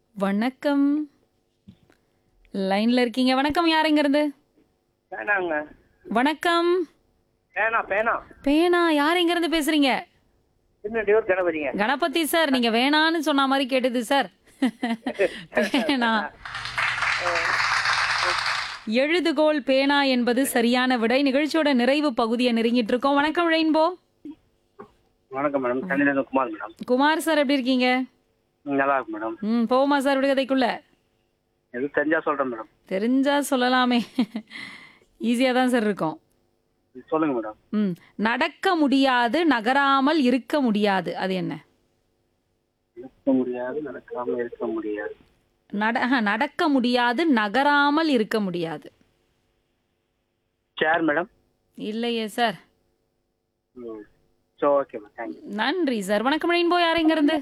வணக்கம். லைன்ல இருக்கீங்க. வணக்கம். யார் இருந்து? பேனாங்க. வணக்கம். பேனா பேனா பேனா யார் இருந்து பேசுறீங்க? திருநெல்வேலி கணபதிங்க. கணபதி சார், நீங்க வேணான்னு சொன்ன மாதிரி கேட்டது சார். பேனா. எழுதுகோல் பேனா என்பது சரியான விடை. நிகழ்ச்சியோட நிறைவு பகுதியை நெருங்கிட்டு இருக்கோம். வணக்கம் ரெயின்போ. வணக்கம் மேடம். சென்னையிலிருந்து குமார் மேடம். குமார் சார் எப்படி இருக்கீங்க? நல்லா இருக்கு மேடம். போமா சார் விடுகதைக்குள்ள. எது தெரிஞ்சா சொல்றேன் மேடம். தெரிஞ்சா சொல்லலாமே. ஈஸியா தான் சார் இருக்கும். சொல்லுங்க மேடம். நடக்க முடியாது, நகராமல் இருக்க முடியாது. அது என்ன? இருக்க முடியாது, நடக்காம இருக்க முடியாது. நடக்க முடியாது, நகராமல் இருக்க முடியாது. சேர் மேடம். இல்லையே sir. So okay ma'am. Thank you. நன்றி சார். வணக்கம் ரெயின்போ. யார் இருந்து?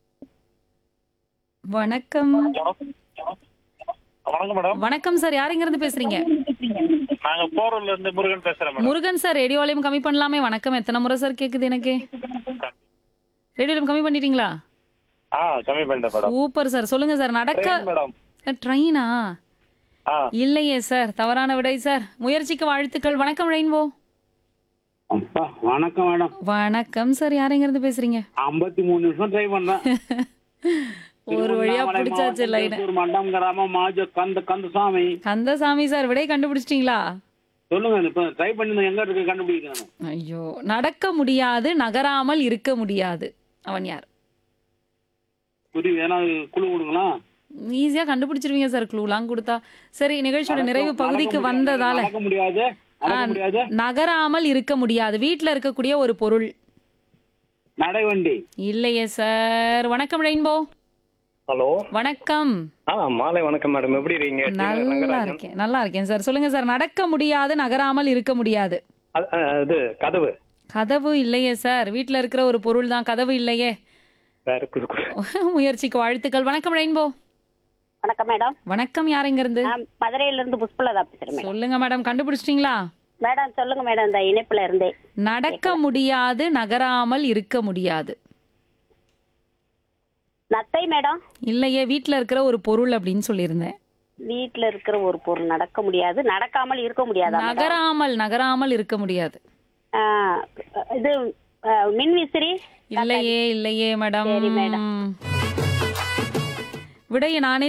வணக்கம். வணக்கம் மேடம். வணக்கம் சார். யார் இருந்து பேசுறீங்க? நாங்க போரூர்ல இருந்து முருகன் பேசுறேன் madam. Murugan sir, radio volume கம்மி பண்ணலாமே? வணக்கம். எத்தனை முறை சார் கேக்குது எனக்கு? ரேடியோ வால்யூம் கம்மி பண்ணிட்டீங்களா? கம்மி பண்ணிட்டேன் மேடம். Super sir. சொல்லுங்க சார். நடக்க ட்ரெயின் மேடம். ட்ரெயினா? ஆ இல்லையே சார். தவறான விடை சார். முயற்சிக்கு வாழ்த்துக்கள். வணக்கம் ரெயின்போ. வணக்கம் மேடம். வணக்கம் சார். யார் இருந்து பேசுறீங்க? 53 நிமிஷம் ட்ரை பண்ணேன். ஒரு வழியா பிடிச்சாச்சு லைன். மண்டம் கிராமம் மாஜ கந்தசாமி. கந்தசாமி சார், விடை கண்டுபிடிச்சிட்டீங்களா? சொல்லுங்க. இப்ப ட்ரை பண்ணி எங்க இருக்கு கண்டுபிடிக்கணும். ஐயோ, நடக்க முடியாது, நகராமல் இருக்க முடியாது. அவன் யார்? புரியுது. ஏன்னா குழு கொடுங்களா? ஈஸியா கண்டுபிடிச்சிருவீங்க சார், க்ளூலாம் கொடுத்தா. சரி, நிகழ்ச்சியோட நிறைவு பகுதிக்கு வந்ததால நடக்க முடியாது, நடக்க முடியாது, நகராமல் இருக்க முடியாது. வீட்ல இருக்கக்கூடிய ஒரு பொருள். நடைவண்டி. இல்லையே சார். வணக்கம் ரெயின்போ. ஹலோ. வணக்கம். மாலை வணக்கம் மேடம். எப்படி இருக்கீங்க? நல்லா இருக்கேன். நல்லா இருக்கேன் சார். சொல்லுங்க சார். நடக்க முடியாது, நகராமல் இருக்க முடியாது. இது கதவு. கதவு இல்லையே சார். வீட்ல இருக்கிற ஒரு பொருள் தான். கதவு இல்லையே. வேற முயற்சிக்கு வாழ்த்துக்கள். வணக்கம் ரெயின்போ. வணக்கம் மேடம். வணக்கம். யார் இருந்து? மதுரையில இருந்து புஷ்பலதா பேசுறேன் மேடம். சொல்லுங்க மேடம். கண்டுபிடிச்சிட்டீங்களா? மேடம் சொல்லுங்க மேடம். இந்த இணைப்புல இருந்தே. நடக்க முடியாது, நகராமல் இருக்க முடியாது. நத்தை மேடம். இல்லையே. வீட்ல இருக்கிற ஒரு பொருள் அப்படின்னு சொல்லியிருந்தேன். வீட்ல இருக்கிற ஒரு பொருள் நடக்க முடியாது, நடக்காமல் இருக்க முடியாதா? நகராமல் இருக்க முடியாது. இது மின் விசிறி. இல்லையே மேடம். சரி மேடம். விடைய நானே